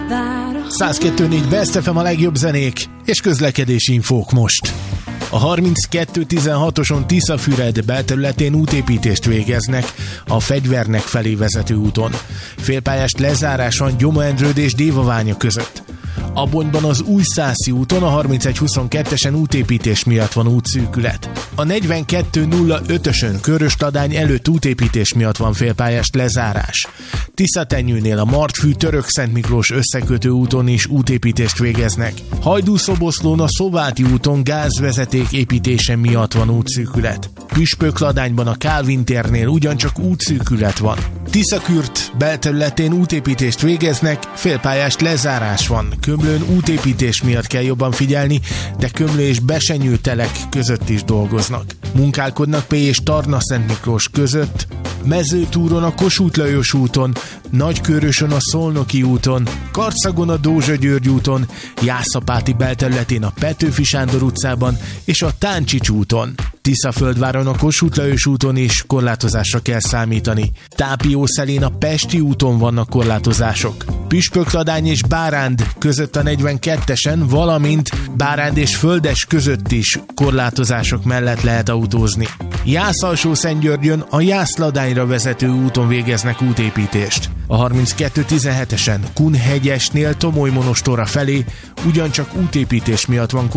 102.4 Best FM, a legjobb zenék és közlekedési infók most. A 3216-oson Tiszafüred belterületén útépítést végeznek a Fegyvernek felé vezető úton. Félpályás lezárás van Gyoma-Endrőd és Dévaványa között. Abonyban az Újszászi úton a 3122-esen útépítés miatt van útszűkület. A 4205-ösön Körösladány előtt útépítés miatt van félpályás lezárás. Tiszatenyőnél a Martfű Török-Szent Miklós összekötő úton is útépítést végeznek. Hajdú-Szoboszlón a Szováti úton gázvezeték építése miatt van útszűkület. Püspökladányban a Kálvin térnél ugyancsak útszűkület van. Tiszakürt belterületén útépítést végeznek, félpályás lezárás van. Kömlőn útépítés miatt kell jobban figyelni, de Kömlő és Besenyő telek között is dolgoznak. Munkálkodnak Pély és Tarna-Szent Miklós között, Mezőtúron a Kossuth Lajos úton, Nagykőrösön a Szolnoki úton, Karcagon a Dózsa György úton, Jászapáti belterületén a Petőfi Sándor utcában és a Táncsics úton. Tiszaföldváron a Kossuth Lajos úton is korlátozásra kell számítani. Tápiószelén a Pesti úton vannak korlátozások. Püspökladány és Báránd között a 42-esen, valamint Báránd és Földes között is korlátozások mellett lehet autózni. Jász-Alsó-Szentgyörgyön a Jász-Ladányra vezető úton végeznek útépítést. A 3217-esen Kunhegyesnél Tomoly monostora felé ugyancsak útépítés miatt van